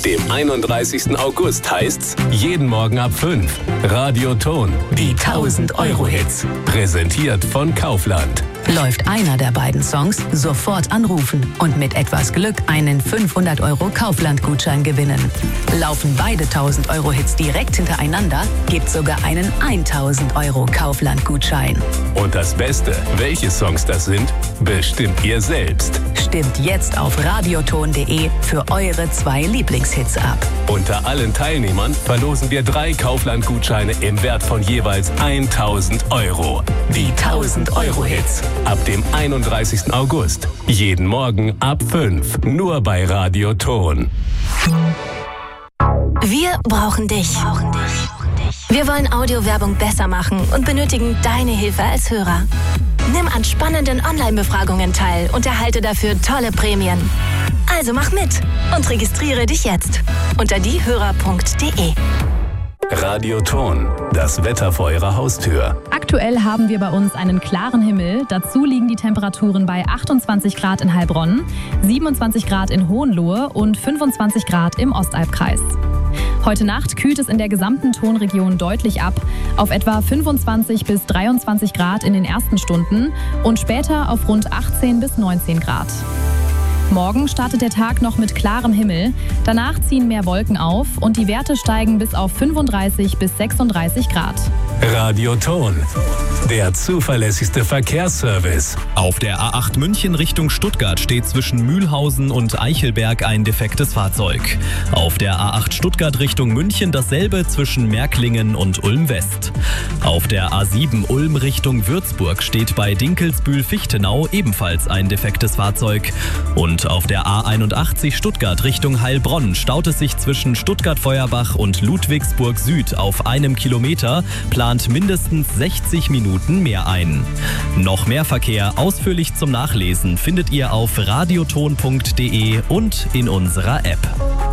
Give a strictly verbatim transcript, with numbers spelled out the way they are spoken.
dem einunddreißigsten August heißt's jeden Morgen ab fünf. Radioton, die tausend-Euro-Hits. Präsentiert von Kaufland. Läuft einer der beiden Songs, sofort anrufen und mit etwas Glück einen fünfhundert Euro Kaufland-Gutschein gewinnen. Laufen beide tausend-Euro-Hits direkt hintereinander, gibt's sogar einen tausend Euro Kaufland-Gutschein. Und das Beste, welche Songs das sind, bestimmt ihr selbst. Stimmt jetzt auf radioton punkt de für eure zwei Lieblingshits ab. Unter allen Teilnehmern verlosen wir drei Kaufland-Gutscheine im Wert von jeweils tausend Euro. Die tausend-Euro-Hits. Ab dem einunddreißigsten August. Jeden Morgen ab fünf. Nur bei Radioton. Wir brauchen dich. Wir wollen Audiowerbung besser machen und benötigen deine Hilfe als Hörer. Nimm an spannenden Online-Befragungen teil und erhalte dafür tolle Prämien. Also mach mit und registriere dich jetzt unter diehörer punkt de. Radioton, das Wetter vor Ihrer Haustür. Aktuell haben wir bei uns einen klaren Himmel. Dazu liegen die Temperaturen bei achtundzwanzig Grad in Heilbronn, siebenundzwanzig Grad in Hohenlohe und fünfundzwanzig Grad im Ostalbkreis. Heute Nacht kühlt es in der gesamten Tonregion deutlich ab, auf etwa fünfundzwanzig bis dreiundzwanzig Grad in den ersten Stunden und später auf rund achtzehn bis neunzehn Grad. Morgen startet der Tag noch mit klarem Himmel, danach ziehen mehr Wolken auf und die Werte steigen bis auf fünfunddreißig bis sechsunddreißig Grad. Radioton, der zuverlässigste Verkehrsservice. Auf der A acht München Richtung Stuttgart steht zwischen Mühlhausen und Eichelberg ein defektes Fahrzeug. Auf der A acht Stuttgart Richtung München dasselbe zwischen Märklingen und Ulm West. Auf der A sieben Ulm Richtung Würzburg steht bei Dinkelsbühl-Fichtenau ebenfalls ein defektes Fahrzeug. Und auf der A einundachtzig Stuttgart Richtung Heilbronn staut es sich zwischen Stuttgart-Feuerbach und Ludwigsburg Süd auf einem Kilometer, plant mindestens sechzig Minuten mehr ein. Noch mehr Verkehr ausführlich zum Nachlesen findet ihr auf radioton punkt de und in unserer App.